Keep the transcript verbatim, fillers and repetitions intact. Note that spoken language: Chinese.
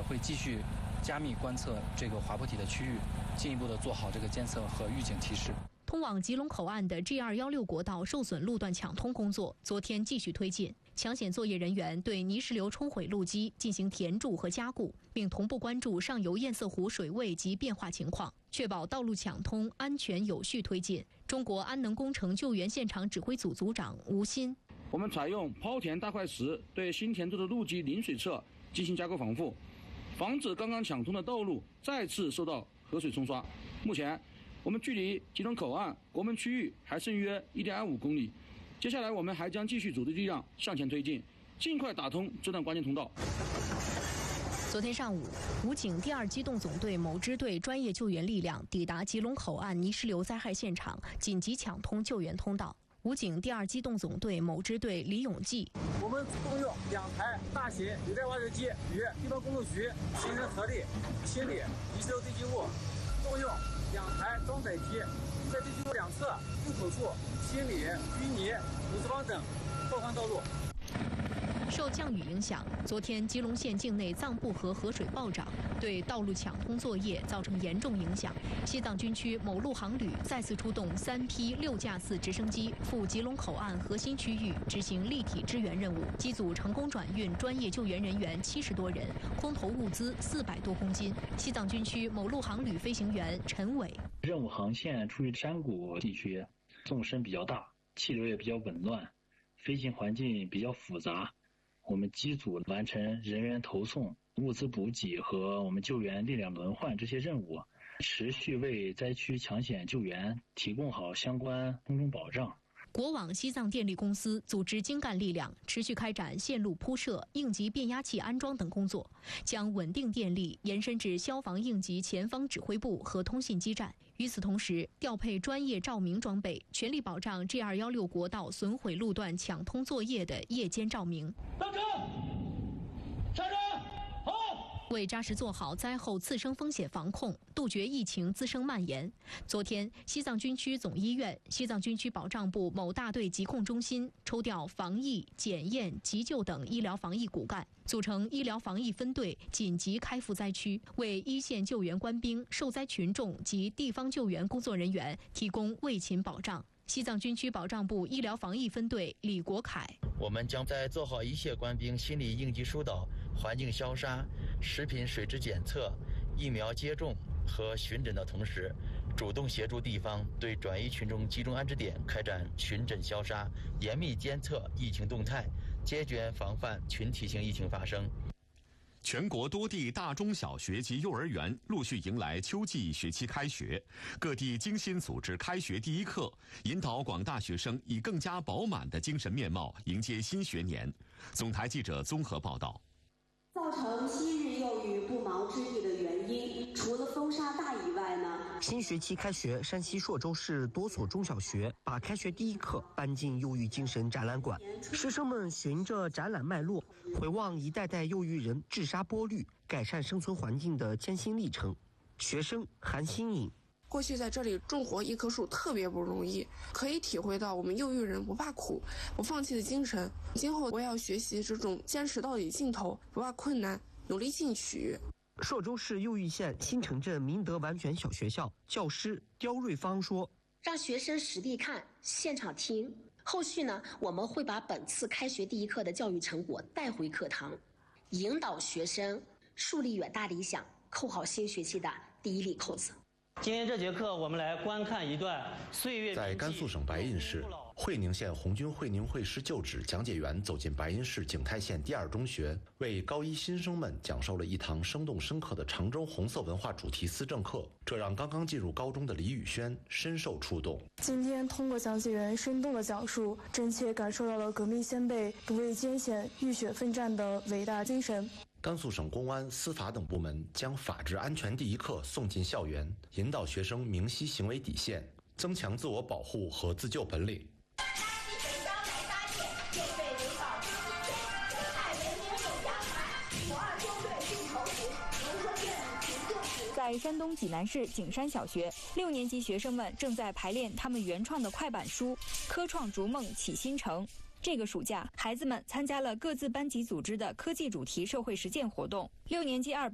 会继续加密观测这个滑坡体的区域，进一步的做好这个监测和预警提示。 通往吉隆口岸的 G 二一六国道受损路段抢通工作昨天继续推进，抢险作业人员对泥石流冲毁路基进行填筑和加固，并同步关注上游堰塞湖水位及变化情况，确保道路抢通安全有序推进。中国安能工程救援现场指挥组组长吴鑫： 我们采用抛填大块石对新填筑的路基临水侧进行加固防护，防止刚刚抢通的道路再次受到河水冲刷。目前我们距离吉隆口岸国门区域还剩约 一点二五公里，接下来我们还将继续组织力量向前推进，尽快打通这段关键通道。 昨天上午，武警第二机动总队某支队专业救援力量抵达吉隆口岸泥石流灾害现场，紧急抢通救援通道。武警第二机动总队某支队李永记： 我们动用两台大型履带挖掘机与地方工程局形成合力，清理泥石流堆积物，动用两台装载机在堆积物两侧入口处清理淤泥、土石方等破坏道路。 受降雨影响，昨天吉隆县境内藏布河河水暴涨，对道路抢通作业造成严重影响。西藏军区某路航旅再次出动三批六架次直升机赴吉隆口岸核心区域执行立体支援任务，机组成功转运专业救援人员七十多人，空投物资四百多公斤。西藏军区某路航旅飞行员陈伟： 任务航线处于山谷地区，纵深比较大，气流也比较紊乱，飞行环境比较复杂。我们机组完成人员投送、物资补给和我们救援力量轮换这些任务，持续为灾区抢险救援提供好相关空中保障。 国网西藏电力公司组织精干力量，持续开展线路铺设、应急变压器安装等工作，将稳定电力延伸至消防应急前方指挥部和通信基站。与此同时，调配专业照明装备，全力保障 G 二一六国道损毁路段抢通作业的夜间照明。 上车，上车，好。 为扎实做好灾后次生风险防控，杜绝疫情滋生蔓延，昨天，西藏军区总医院、西藏军区保障部某大队疾控中心抽调防疫、检验、急救等医疗防疫骨干，组成医疗防疫分队，紧急开赴灾区，为一线救援官兵、受灾群众及地方救援工作人员提供卫勤保障。西藏军区保障部医疗防疫分队李国凯： 我们将在做好一线官兵心理应急疏导、环境消杀、食品水质检测、疫苗接种和巡诊的同时，主动协助地方对转移群众集中安置点开展巡诊消杀，严密监测疫情动态，坚决防范群体性疫情发生。 全国多地大中小学及幼儿园陆续迎来秋季学期开学，各地精心组织开学第一课，引导广大学生以更加饱满的精神面貌迎接新学年。总台记者综合报道。 造成昔日幼育不毛之地的原因，除了风沙大以外呢？ 新学期开学，山西朔州市多所中小学把开学第一课搬进幼育精神展览馆，师生们循着展览脉络，回望一代代幼育人治沙剥绿、改善生存环境的艰辛历程。学生韩新颖： 过去在这里种活一棵树特别不容易，可以体会到我们幼育人不怕苦、不放弃的精神。今后我也要学习这种坚持到底尽头、不怕困难、努力进取。 朔州市右峪县新城镇明德完全小学校教师刁瑞芳说：“ 让学生实地看、现场听，后续呢，我们会把本次开学第一课的教育成果带回课堂，引导学生树立远大理想，扣好新学期的第一粒扣子。” 今天这节课，我们来观看一段岁月。 在甘肃省白银市会宁县红军会宁会师旧址讲解员走进白银市景泰县第二中学，为高一新生们讲授了一堂生动深刻的常州红色文化主题思政课，这让刚刚进入高中的李宇轩深受触动。 今天通过讲解员生动的讲述，真切感受到了革命先辈不畏艰险、浴血奋战的伟大精神。 甘肃省公安、司法等部门将法治安全第一课送进校园，引导学生明晰行为底线，增强自我保护和自救本领。 在山东济南市景山小学，六年级学生们正在排练他们原创的快板书《科创逐梦启新城》。这个暑假，孩子们参加了各自班级组织的科技主题社会实践活动。六年级二班